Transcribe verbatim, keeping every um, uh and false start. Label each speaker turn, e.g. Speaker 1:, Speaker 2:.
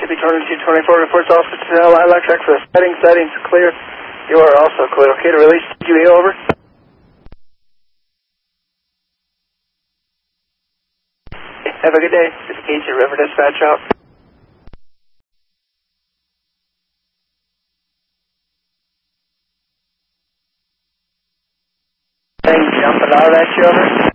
Speaker 1: T P twenty-two twenty-four reports officer to Lilac Track for the setting. Settings clear. You are also clear. Okay to release Q E, over. Have a good day. This is Casey, River Dispatch out. Things jumping out at you, over.